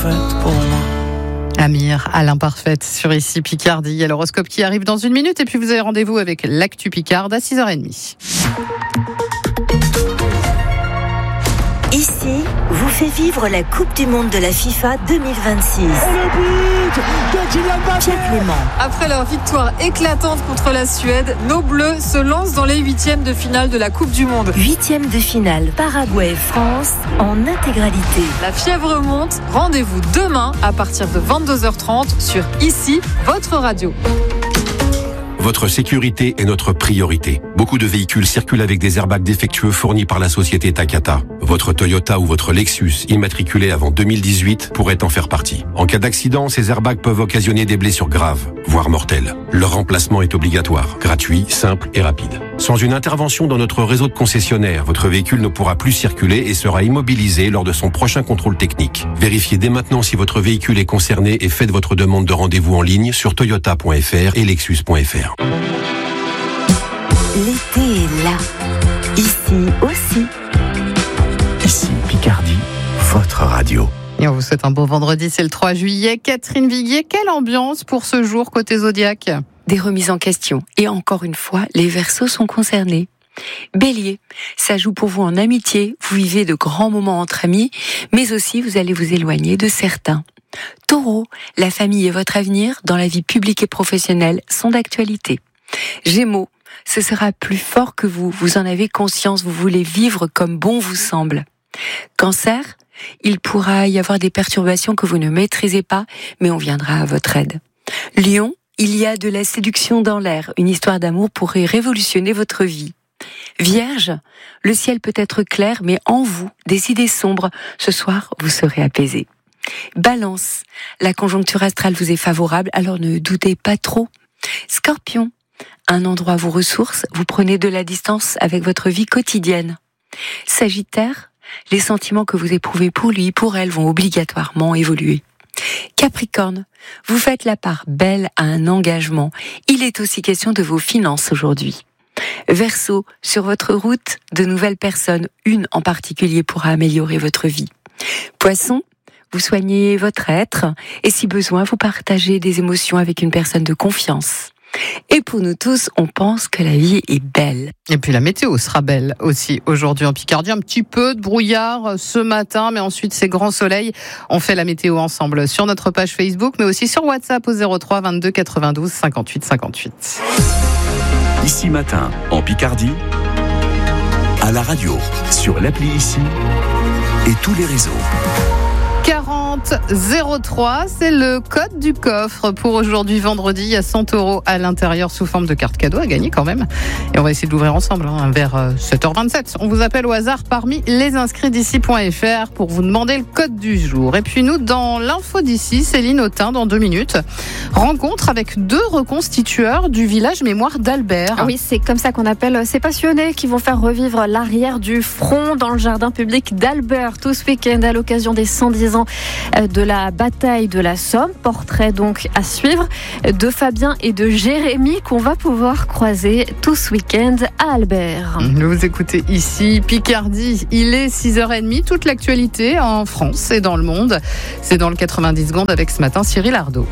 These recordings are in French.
faite pour moi. Amir, à l'imparfaite sur Ici Picardie. Il y a l'horoscope qui arrive dans 1 minute et puis vous avez rendez-vous avec l'Actu Picard à 6h30. Ici vous fait vivre la Coupe du Monde de la FIFA 2026. Et le but de Kylian Mbappé. Pierre Clément. Après leur victoire éclatante contre la Suède, nos Bleus se lancent dans les 8e de finale de la Coupe du Monde. 8e de finale, Paraguay-France en intégralité. La fièvre monte, rendez-vous demain à partir de 22h30 sur Ici, votre radio. Votre sécurité est notre priorité. Beaucoup de véhicules circulent avec des airbags défectueux fournis par la société Takata. Votre Toyota ou votre Lexus, immatriculé avant 2018, pourrait en faire partie. En cas d'accident, ces airbags peuvent occasionner des blessures graves, voire mortelles. Leur remplacement est obligatoire, gratuit, simple et rapide. Sans une intervention dans notre réseau de concessionnaires, votre véhicule ne pourra plus circuler et sera immobilisé lors de son prochain contrôle technique. Vérifiez dès maintenant si votre véhicule est concerné et faites votre demande de rendez-vous en ligne sur toyota.fr et lexus.fr. L'été est là. Ici aussi. Ici Picardie, votre radio. Et on vous souhaite un beau vendredi, c'est le 3 juillet. Catherine Viguier, quelle ambiance pour ce jour côté Zodiac ? Des remises en question. Et encore une fois, les Verseaux sont concernés. Bélier, ça joue pour vous en amitié, vous vivez de grands moments entre amis, mais aussi vous allez vous éloigner de certains. Taureau, la famille et votre avenir dans la vie publique et professionnelle sont d'actualité. Gémeaux, ce sera plus fort que vous, vous en avez conscience, vous voulez vivre comme bon vous semble. Cancer, il pourra y avoir des perturbations que vous ne maîtrisez pas, mais on viendra à votre aide. Lion, il y a de la séduction dans l'air, une histoire d'amour pourrait révolutionner votre vie. Vierge, le ciel peut être clair, mais en vous, des idées sombres, ce soir vous serez apaisé. Balance, la conjoncture astrale vous est favorable, alors ne doutez pas trop. Scorpion, un endroit vous ressource, vous prenez de la distance avec votre vie quotidienne. Sagittaire, les sentiments que vous éprouvez pour lui, pour elle, vont obligatoirement évoluer. Capricorne, vous faites la part belle à un engagement. Il est aussi question de vos finances aujourd'hui. Verseau, sur votre route, de nouvelles personnes, une en particulier pourra améliorer votre vie. Poisson, vous soignez votre être et si besoin, vous partagez des émotions avec une personne de confiance. Et pour nous tous, on pense que la vie est belle. Et puis la météo sera belle aussi aujourd'hui en Picardie. Un petit peu de brouillard ce matin, mais ensuite c'est grand soleil. On fait la météo ensemble sur notre page Facebook, mais aussi sur WhatsApp au 03 22 92 58 58. Ici matin, en Picardie, à la radio, sur l'appli Ici et tous les réseaux. 4003, c'est le code du coffre pour aujourd'hui vendredi. Il y a 100 € à l'intérieur sous forme de carte cadeau à gagner quand même. Et on va essayer de l'ouvrir ensemble vers 7h27. On vous appelle au hasard parmi les inscrits d'ici.fr pour vous demander le code du jour. Et puis nous, dans l'info d'ici, Céline Autain, dans 2 minutes, rencontre avec 2 reconstitueurs du village mémoire d'Albert. Ah oui, c'est comme ça qu'on appelle ces passionnés qui vont faire revivre l'arrière du front dans le jardin public d'Albert tout ce week-end à l'occasion des 110 ans de la bataille de la Somme. Portrait donc à suivre de Fabien et de Jérémy qu'on va pouvoir croiser tout ce week-end à Albert. Vous écoutez Ici Picardie, il est 6h30, toute l'actualité en France et dans le monde. C'est dans le 90 secondes avec ce matin Cyril Ardo.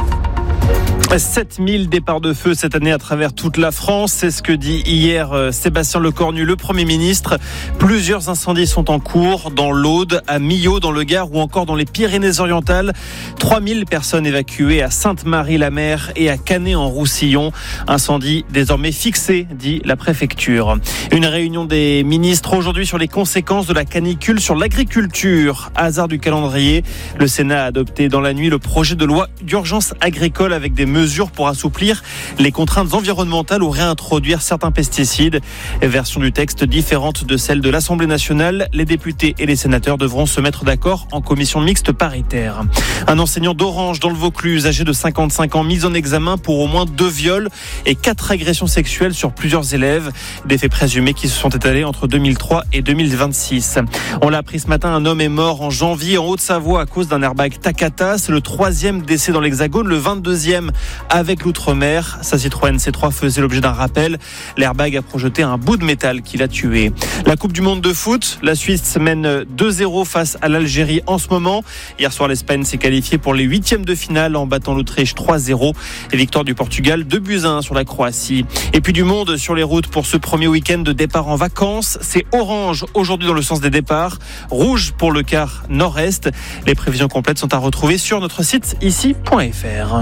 7000 départs de feu cette année à travers toute la France, c'est ce que dit hier Sébastien Lecornu, le Premier ministre. Plusieurs incendies sont en cours dans l'Aude, à Millau, dans le Gard ou encore dans les Pyrénées-Orientales. 3000 personnes évacuées à Sainte-Marie-la-Mer et à Canet-en-Roussillon. Incendie désormais fixé, dit la préfecture. Une réunion des ministres aujourd'hui sur les conséquences de la canicule sur l'agriculture. Hasard du calendrier, le Sénat a adopté dans la nuit le projet de loi d'urgence agricole avec des mesures pour assouplir les contraintes environnementales ou réintroduire certains pesticides. Version du texte différente de celle de l'Assemblée nationale. Les députés et les sénateurs devront se mettre d'accord en commission mixte paritaire. Un enseignant d'Orange dans le Vaucluse, âgé de 55 ans, mis en examen pour au moins 2 viols et 4 agressions sexuelles sur plusieurs élèves. Des faits présumés qui se sont étalés entre 2003 et 2026. On l'a appris ce matin, un homme est mort en janvier en Haute-Savoie à cause d'un airbag Takata. C'est le 3e décès dans l'Hexagone, le 22e avec l'outre-mer. Sa Citroën C3 faisait l'objet d'un rappel. L'airbag a projeté un bout de métal qui l'a tué. La Coupe du Monde de foot, la Suisse mène 2-0 face à l'Algérie en ce moment. Hier soir, l'Espagne s'est qualifiée pour les 8e de finale en battant l'Autriche 3-0. Et victoire du Portugal 2-1 sur la Croatie. Et puis du monde sur les routes pour ce premier week-end de départ en vacances. C'est orange aujourd'hui dans le sens des départs, rouge pour le quart nord-est. Les prévisions complètes sont à retrouver sur notre site ici.fr.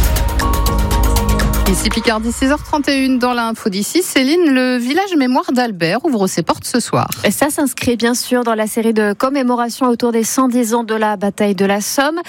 Ici Picardie, 6h31 dans l'info d'ici. Céline, le village mémoire d'Albert ouvre ses portes ce soir. Et ça s'inscrit bien sûr dans la série de commémorations autour des 110 ans de la bataille de la Somme.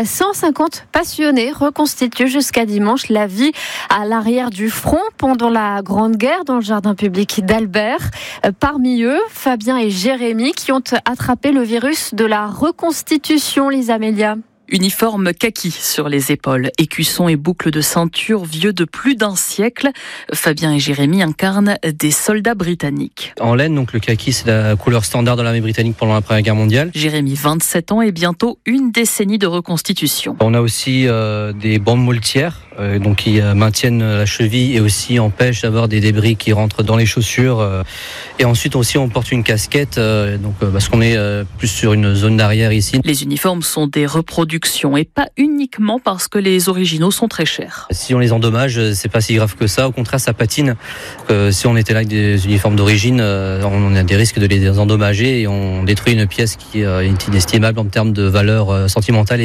150 passionnés reconstituent jusqu'à dimanche la vie à l'arrière du front pendant la Grande Guerre dans le jardin public d'Albert. Parmi eux, Fabien et Jérémy qui ont attrapé le virus de la reconstitution, Lisa Amélia. Uniforme kaki sur les épaules, écussons et boucles de ceinture vieux de plus d'un siècle. Fabien et Jérémy incarnent des soldats britanniques. En laine, donc le kaki, c'est la couleur standard de l'armée britannique pendant la Première Guerre mondiale. Jérémy, 27 ans et bientôt une décennie de reconstitution. On a aussi des bandes moultières, donc qui maintiennent la cheville et aussi empêchent d'avoir des débris qui rentrent dans les chaussures. Et ensuite aussi, on porte une casquette, parce qu'on est plus sur une zone d'arrière ici. Les uniformes sont des reproductions et pas uniquement parce que les originaux sont très chers. Si on les endommage, c'est pas si grave que ça. Au contraire, ça patine. Si on était là avec des uniformes d'origine, on a des risques de les endommager et on détruit une pièce qui est inestimable en termes de valeur sentimentale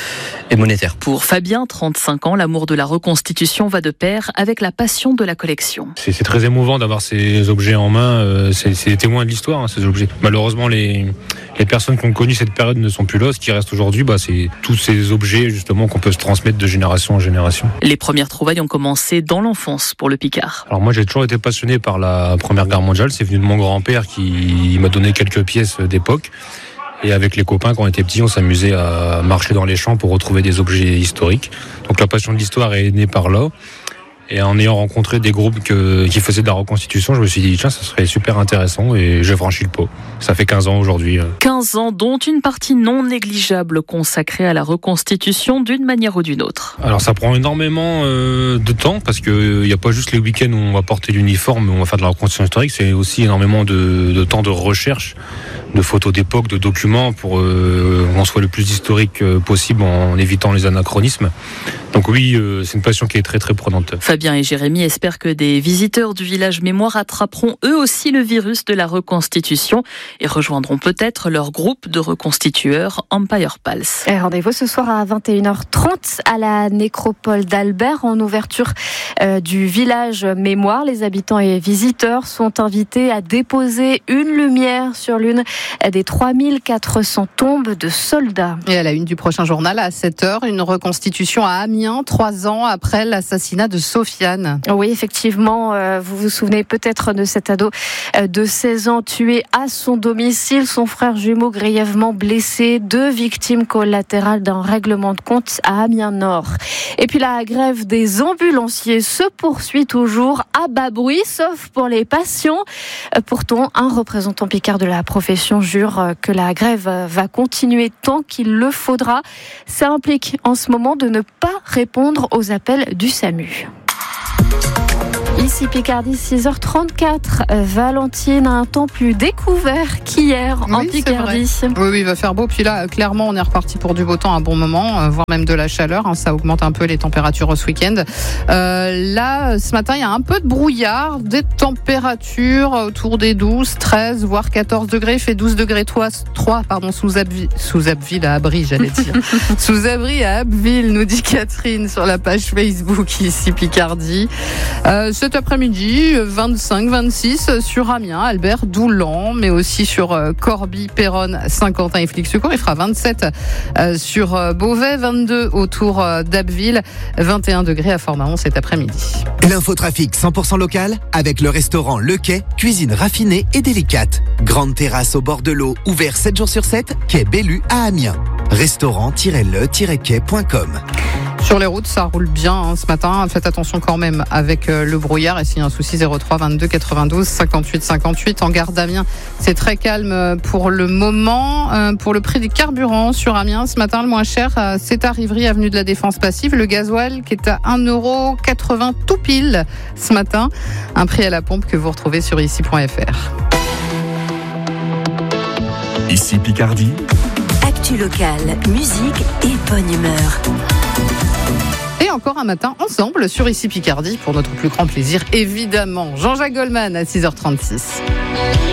et monétaire. Pour Fabien, 35 ans, l'amour de la reconstitution va de pair avec la passion de la collection. C'est très émouvant d'avoir ces objets en main. C'est des témoins de l'histoire, ces objets. Malheureusement, les personnes qui ont connu cette période ne sont plus là. Ce qui reste aujourd'hui, c'est tous ces objets justement qu'on peut se transmettre de génération en génération. Les premières trouvailles ont commencé dans l'enfance pour le Picard. Alors moi j'ai toujours été passionné par la Première Guerre mondiale. C'est venu de mon grand-père qui m'a donné quelques pièces d'époque. Et avec les copains, quand on était petits, on s'amusait à marcher dans les champs pour retrouver des objets historiques. Donc la passion de l'histoire est née par là. Et en ayant rencontré des groupes qui faisaient de la reconstitution, je me suis dit, tiens, ça serait super intéressant et j'ai franchi le pas. Ça fait 15 ans aujourd'hui. 15 ans, dont une partie non négligeable consacrée à la reconstitution d'une manière ou d'une autre. Alors ça prend énormément de temps parce qu'il n'y a pas juste les week-ends où on va porter l'uniforme, où on va faire de la reconstitution historique, c'est aussi énormément de temps de recherche, de photos d'époque, de documents pour qu'on soit le plus historique possible en évitant les anachronismes. Donc oui, c'est une passion qui est très très prenante. Fabien et Jérémy espèrent que des visiteurs du village mémoire attraperont eux aussi le virus de la reconstitution et rejoindront peut-être leur groupe de reconstitueurs Empire Pulse. Et rendez-vous ce soir à 21h30 à la nécropole d'Albert en ouverture du village mémoire. Les habitants et visiteurs sont invités à déposer une lumière sur l'une des 3400 tombes de soldats. Et à la une du prochain journal à 7h, une reconstitution à Amiens, 3 ans après l'assassinat de Sofiane. Oui, effectivement, vous vous souvenez peut-être de cet ado de 16 ans tué à son domicile, son frère jumeau grièvement blessé, 2 victimes collatérales d'un règlement de compte à Amiens Nord. Et puis la grève des ambulanciers se poursuit toujours à bas bruit, sauf pour les patients. Pourtant, un représentant picard de la profession jure que la grève va continuer tant qu'il le faudra. Ça implique en ce moment de ne pas répondre aux appels du SAMU. Ici Picardie, 6h34. Valentine a un temps plus découvert qu'hier en Picardie. Oui, il va faire beau. Puis là, clairement, on est reparti pour du beau temps à un bon moment, voire même de la chaleur. Ça augmente un peu les températures ce week-end. Là, ce matin, il y a un peu de brouillard, des températures autour des 12, 13, voire 14 degrés. Il fait 12 degrés 3 sous Abbeville à Abri, j'allais dire. Sous Abri à Abbeville, nous dit Catherine sur la page Facebook ici Picardie. Cet après-midi, 25, 26 sur Amiens, Albert, Doulan, mais aussi sur Corbie, Péronne, Saint-Quentin et Flix-Secours. Il fera 27 sur Beauvais, 22 autour d'Abbeville, 21 degrés à Fort-Mahon cet après-midi. L'infotrafic 100% local avec le restaurant Le Quai, cuisine raffinée et délicate. Grande terrasse au bord de l'eau, ouvert 7 jours sur 7, quai Bellu à Amiens. Restaurant-le-quai.com. Sur les routes, ça roule bien ce matin. Faites attention quand même avec le brouillard. Et s'il y a un souci, 03 22 92 58 58. En gare d'Amiens, c'est très calme pour le moment. Pour le prix du carburant sur Amiens, ce matin, le moins cher, c'est à Rivry, avenue de la Défense Passive. Le gasoil qui est à 1,80€ tout pile ce matin. Un prix à la pompe que vous retrouvez sur ici.fr. Ici Picardie. Actu locale, musique et bonne humeur. Et encore un matin ensemble sur Ici Picardie pour notre plus grand plaisir, évidemment. Jean-Jacques Goldman à 6h36.